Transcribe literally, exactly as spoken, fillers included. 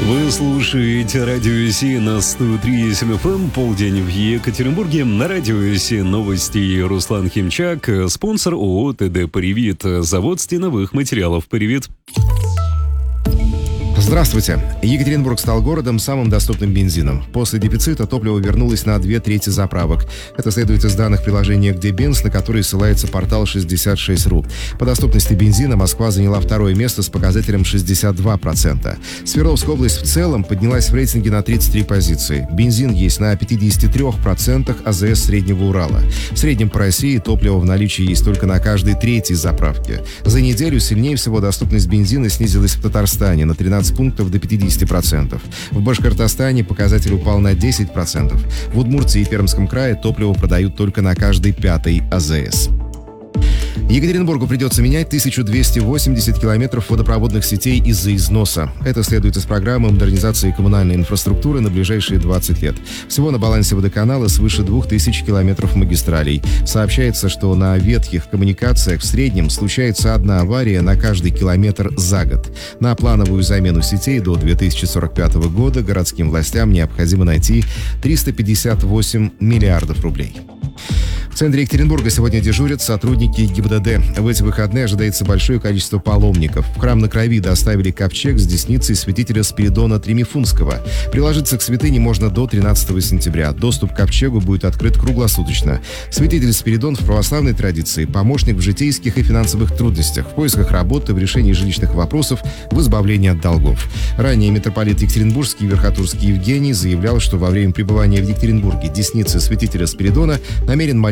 Вы слушаете Радио Си на сто три и семь эф эм, полдень в Екатеринбурге. На Радио Си новости Руслан Химчак, спонсор ООО ТД «Привит», завод стеновых материалов «Привит». Здравствуйте. Екатеринбург стал городом с самым доступным бензином. После дефицита топливо вернулось на две трети заправок. Это следует из данных приложения «Где бенз», на который ссылается портал шестьдесят шесть точка ру. По доступности бензина Москва заняла второе место с показателем шестьдесят два процента. Свердловская область в целом поднялась в рейтинге на тридцать три позиции. Бензин есть на пятьдесят три процента АЗС Среднего Урала. В среднем по России топливо в наличии есть только на каждой третьей заправке. За неделю сильнее всего доступность бензина снизилась в Татарстане на тринадцать пунктов до пятидесяти процентов. В Башкортостане показатель упал на десять процентов. В Удмуртии и Пермском крае топливо продают только на каждой пятой АЗС. Екатеринбургу придется менять тысячу двести восемьдесят километров водопроводных сетей из-за износа. Это следует из программы модернизации коммунальной инфраструктуры на ближайшие двадцать лет. Всего на балансе водоканала свыше двух тысяч километров магистралей. Сообщается, что на ветхих коммуникациях в среднем случается одна авария на каждый километр за год. На плановую замену сетей до две тысячи сорок пятого года городским властям необходимо найти триста пятьдесят восемь миллиардов рублей. В центре Екатеринбурга сегодня дежурят сотрудники ГИБДД. В эти выходные ожидается большое количество паломников. В храм на Крови доставили ковчег с десницей святителя Спиридона Тримифунского. Приложиться к святыне можно до тринадцатого сентября. Доступ к ковчегу будет открыт круглосуточно. Святитель Спиридон в православной традиции помощник в житейских и финансовых трудностях, в поисках работы, в решении жилищных вопросов, в избавлении от долгов. Ранее митрополит Екатеринбургский и Верхотурский Евгений заявлял, что во время пребывания в Екатеринбурге десницы святителя Спиридона намерен молиться